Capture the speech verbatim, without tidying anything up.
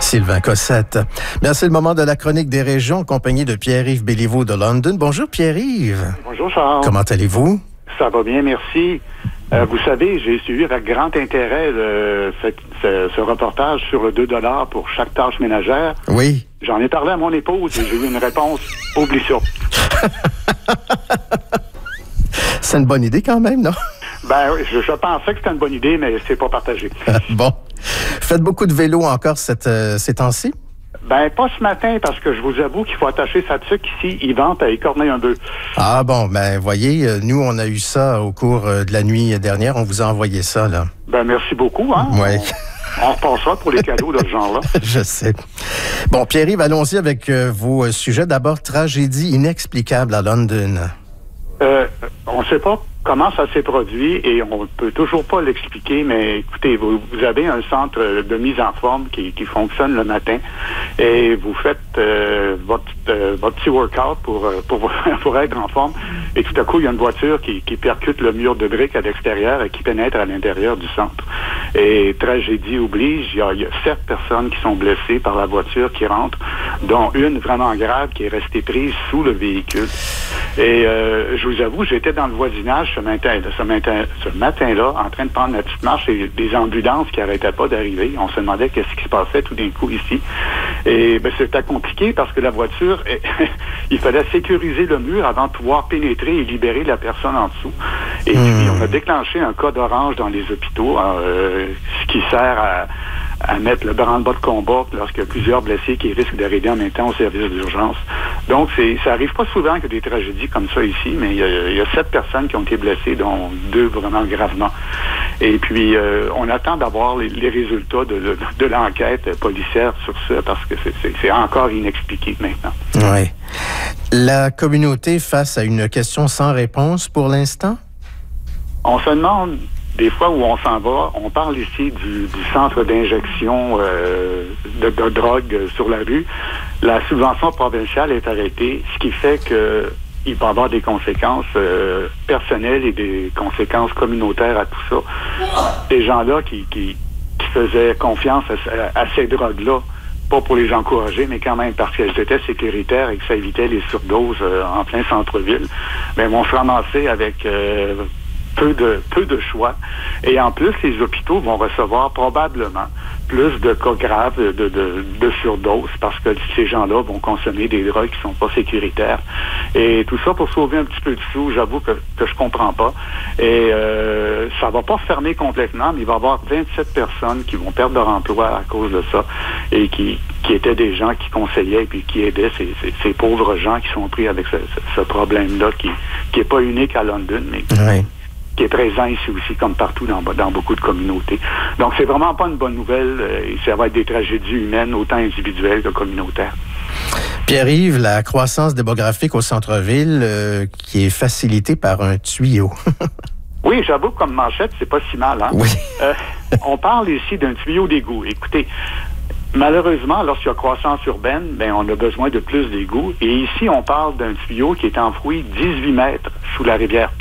Sylvain Cossette. Bien, c'est le moment de la chronique des régions, en compagnie de Pierre-Yves Béliveau de London. Bonjour Pierre-Yves. Bonjour Charles. Comment allez-vous? Ça va bien, merci. Euh, vous savez, j'ai suivi avec grand intérêt le, ce, ce, ce reportage sur le deux dollars pour chaque tâche ménagère. Oui. J'en ai parlé à mon épouse et j'ai eu une réponse. Oublie ça. C'est une bonne idée quand même, non? Ben oui, je, je pensais que c'était une bonne idée, mais c'est pas partagé. Bon. Faites beaucoup de vélo encore cette, euh, ces temps-ci? Ben, pas ce matin, parce que je vous avoue qu'il faut attacher sa tuque ici. Il vente à écorner un bœuf. Ah bon, ben voyez, euh, nous, on a eu ça au cours euh, de la nuit dernière. On vous a envoyé ça, là. Ben, merci beaucoup, hein? Oui. On, on repassera pour les cadeaux de ce genre-là. Je sais. Bon, Pierre-Yves, allons-y avec euh, vos euh, sujets. D'abord, tragédie inexplicable à London. Euh, on ne sait pas comment ça s'est produit et on ne peut toujours pas l'expliquer, mais écoutez, vous, vous avez un centre de mise en forme qui, qui fonctionne le matin et vous faites euh, votre, euh, votre petit workout pour, pour, pour être en forme et tout à coup, il y a une voiture qui, qui percute le mur de briques à l'extérieur et qui pénètre à l'intérieur du centre. Et tragédie oblige, il y a, il y a sept personnes qui sont blessées par la voiture qui rentre, dont une vraiment grave qui est restée prise sous le véhicule. Et euh, je vous avoue, j'étais dans le voisinage ce matin, ce matin, ce matin-là, en train de prendre la petite marche et des ambulances qui n'arrêtaient pas d'arriver. On se demandait qu'est-ce qui se passait tout d'un coup ici. Et ben, c'était compliqué parce que la voiture, il fallait sécuriser le mur avant de pouvoir pénétrer et libérer la personne en dessous. Et mmh. puis, on a déclenché un code orange dans les hôpitaux, euh, ce qui sert à à mettre le branle-bas de combat lorsqu'il y a plusieurs blessés qui risquent d'arriver en même temps au service d'urgence. Donc, c'est, ça arrive pas souvent que des tragédies comme ça ici, mais il y a, il y a sept personnes qui ont été blessées, dont deux vraiment gravement. Et puis, euh, on attend d'avoir les, les résultats de, de, de l'enquête policière sur ça, parce que c'est, c'est, c'est encore inexpliqué maintenant. Oui. La communauté face à une question sans réponse pour l'instant? On se demande des fois où on s'en va, on parle ici du, du centre d'injection euh, de, de drogue sur la rue. La subvention provinciale est arrêtée, ce qui fait que il peut y avoir des conséquences euh, personnelles et des conséquences communautaires à tout ça. Ces gens-là qui, qui, qui faisaient confiance à, à, à ces drogues-là, pas pour les encourager, mais quand même parce qu'elles étaient sécuritaires et que ça évitait les surdoses euh, en plein centre-ville, mais vont se ramasser avec Euh, peu de peu de choix. Et en plus, les hôpitaux vont recevoir probablement plus de cas graves de, de, de surdose parce que ces gens-là vont consommer des drogues qui sont pas sécuritaires. Et tout ça pour sauver un petit peu de sous, j'avoue que, que je comprends pas. Et euh, ça va pas fermer complètement, mais il va y avoir vingt-sept personnes qui vont perdre leur emploi à cause de ça et qui, qui étaient des gens qui conseillaient et puis qui aidaient ces, ces, ces pauvres gens qui sont pris avec ce, ce, ce problème-là qui, qui est pas unique à London, mais qui, oui. qui est présent ici aussi, comme partout dans, dans beaucoup de communautés. Donc, c'est vraiment pas une bonne nouvelle. Euh, et ça va être des tragédies humaines, autant individuelles que communautaires. Pierre-Yves, la croissance démographique au centre-ville euh, qui est facilitée par un tuyau. Oui, j'avoue que comme manchette, c'est pas si mal. Hein? Oui. euh, on parle ici d'un tuyau d'égout. Écoutez, malheureusement, lorsqu'il y a croissance urbaine, ben, on a besoin de plus d'égouts. Et ici, on parle d'un tuyau qui est enfoui dix-huit mètres sous la rivière